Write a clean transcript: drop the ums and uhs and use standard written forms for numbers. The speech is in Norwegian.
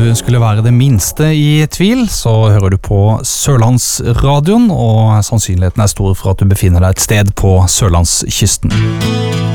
skulle være det minste i tvil, så hører du på Sørlandsradioen, og sannsynligheten er stor for at du befinner deg et sted på Sørlandskysten.